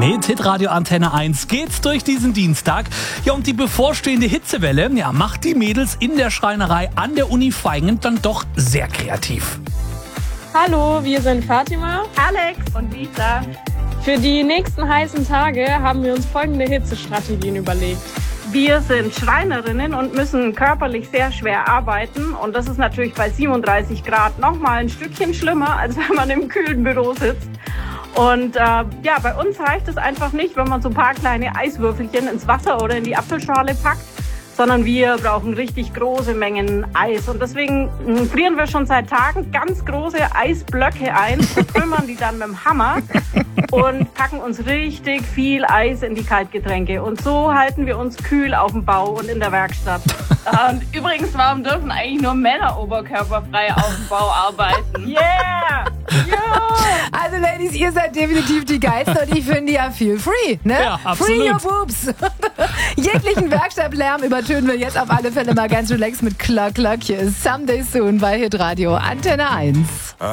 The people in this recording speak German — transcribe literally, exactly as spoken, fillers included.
Mit Hitradio Antenne eins geht's durch diesen Dienstag. Ja, und die bevorstehende Hitzewelle, ja, macht die Mädels in der Schreinerei an der Uni Vaihingen dann doch sehr kreativ. Hallo, wir sind Fatima, Alex und Lisa. Für die nächsten heißen Tage haben wir uns folgende Hitzestrategien überlegt. Wir sind Schreinerinnen und müssen körperlich sehr schwer arbeiten. Und das ist natürlich bei siebenunddreißig Grad noch mal ein Stückchen schlimmer, als wenn man im kühlen Büro sitzt. Und äh, ja, bei uns reicht es einfach nicht, wenn man so ein paar kleine Eiswürfelchen ins Wasser oder in die Apfelschale packt, sondern wir brauchen richtig große Mengen Eis. Und deswegen mh, frieren wir schon seit Tagen ganz große Eisblöcke ein, vertrümmern die dann mit dem Hammer und packen uns richtig viel Eis in die Kaltgetränke. Und so halten wir uns kühl auf dem Bau und in der Werkstatt. Und übrigens, warum dürfen eigentlich nur Männer oberkörperfrei auf dem Bau arbeiten? Yeah! Ja! Also Ladies, ihr seid definitiv die Geister und ich finde ja feel free, ne? Ja, absolut. Free your boobs! Jeglichen Werkstattlärm übertönen wir jetzt auf alle Fälle mal ganz relaxed mit Clock Clock. Hier ist Someday Soon bei Hitradio Antenne eins.